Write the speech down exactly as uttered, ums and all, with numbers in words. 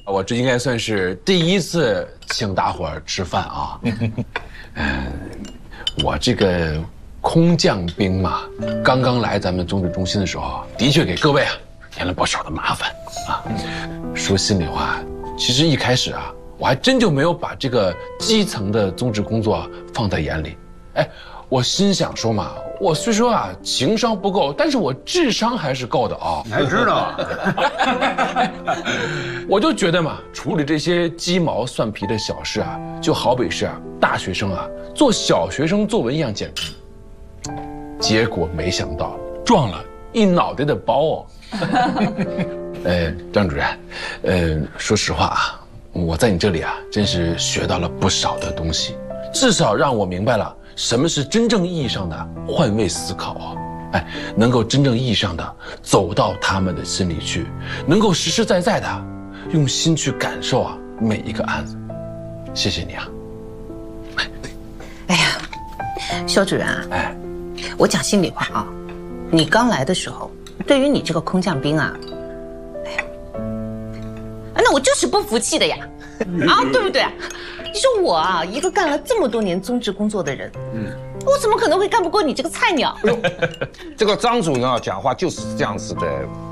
我这应该算是第一次请大伙儿吃饭啊。嗯，我这个空降兵嘛，刚刚来咱们综治中心的时候，的确给各位啊添了不少的麻烦啊。说心里话，其实一开始啊，我还真就没有把这个基层的综治工作放在眼里。哎，我心想说嘛，我虽说啊情商不够，但是我智商还是够的啊。 你还知道啊？ 我就觉得嘛，处理这些鸡毛蒜皮的小事啊，就好比是啊大学生啊做小学生作文一样简单。结果没想到撞了一脑袋的包哦。呃，张主任，呃，说实话啊，我在你这里啊，真是学到了不少的东西，至少让我明白了什么是真正意义上的换位思考啊。哎，能够真正意义上的走到他们的心里去，能够实实在在的用心去感受啊每一个案子。谢谢你啊。 哎呀，肖主任啊，哎，我讲心里话啊，你刚来的时候，对于你这个空降兵啊，哎呀，那我就是不服气的呀，啊，对不对？你说我啊，一个干了这么多年综治工作的人，嗯，我怎么可能会干不过你这个菜鸟？ 这个张主任啊，讲话就是这样子的。